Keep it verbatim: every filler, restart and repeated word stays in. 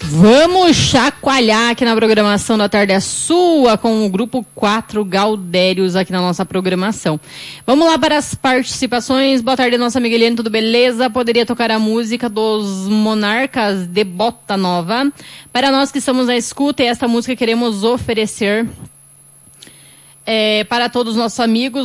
Vamos chacoalhar aqui na programação da Tarde é Sua com o Grupo quatro Gaudérios aqui na nossa programação. Vamos lá para as participações. Boa tarde, nossa amiga Eliane, tudo beleza? Poderia tocar a música dos Monarcas de Bota Nova. Para nós que estamos na escuta, e esta música queremos oferecer é, para todos os nossos amigos.